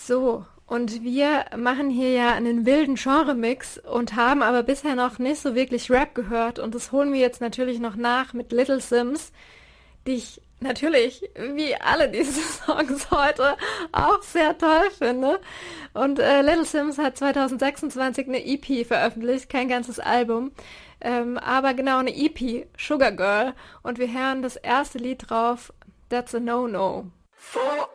So, und wir machen hier ja einen wilden Genre-Mix und haben aber bisher noch nicht so wirklich Rap gehört. Und das holen wir jetzt natürlich noch nach mit Little Sims, die ich natürlich, wie alle diese Songs heute, auch sehr toll finde. Und Little Sims hat 2026 eine EP veröffentlicht, kein ganzes Album. Aber genau eine EP, Sugar Girl. Und wir hören das erste Lied drauf, That's a No-No. For